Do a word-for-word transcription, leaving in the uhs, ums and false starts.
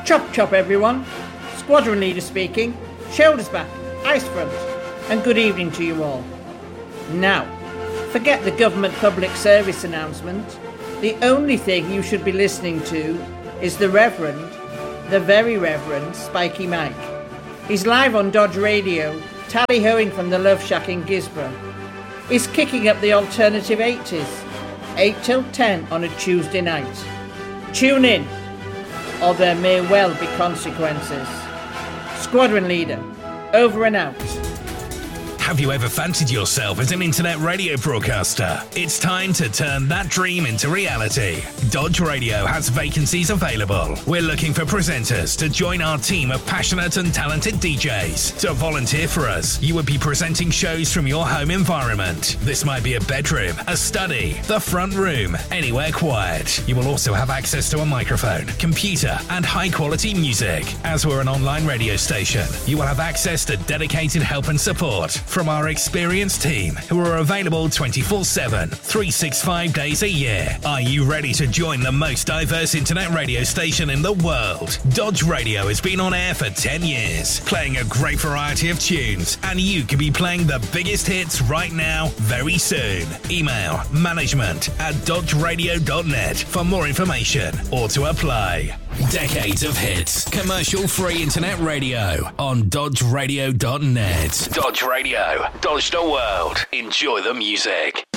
Chop chop everyone, Squadron Leader speaking, shoulders back, ice front, and good evening to you all. Now, forget the government public service announcement. The only thing you should be listening to is the Reverend, the very Reverend Spiky Mike. He's live on Dodge Radio, tally-hoing from the Love Shack in Gisborough. He's kicking up the alternative eighties, eight till ten on a Tuesday night. Tune in, or there may well be consequences. Squadron Leader, over and out. Have you ever fancied yourself as an internet radio broadcaster? It's time to turn that dream into reality. Dodge Radio has vacancies available. We're looking for presenters to join our team of passionate and talented D Js. To volunteer for us, you would be presenting shows from your home environment. This might be a bedroom, a study, the front room, anywhere quiet. You will also have access to a microphone, computer, and high-quality music. As we're an online radio station, you will have access to dedicated help and support from our experienced team who are available twenty-four seven, three hundred sixty-five days a year. Are you ready to join the most diverse internet radio station in the world? Dodge Radio has been on air for ten years, playing a great variety of tunes, and you could be playing the biggest hits right now, very soon. Email management at dodge radio dot net for more information or to apply. Decades of hits, commercial-free internet radio on dodge radio dot net. Dodge Radio, Dodge the world. Enjoy the music.